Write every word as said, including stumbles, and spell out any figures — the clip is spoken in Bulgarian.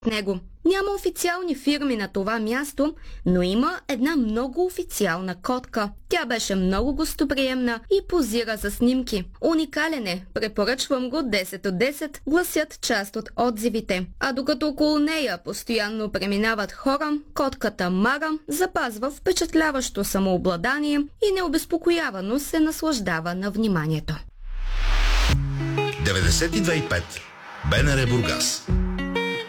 него. Няма официални фирми на това място, но има една много официална котка. Тя беше много гостоприемна и позира за снимки. Уникален е, препоръчвам го десет от десет, гласят част от отзивите. А докато около нея постоянно преминават хора, котката Мара запазва впечатляващо самообладание и необезпокоявано се наслаждава на вниманието. деветдесет и две и пет БНР Бургас.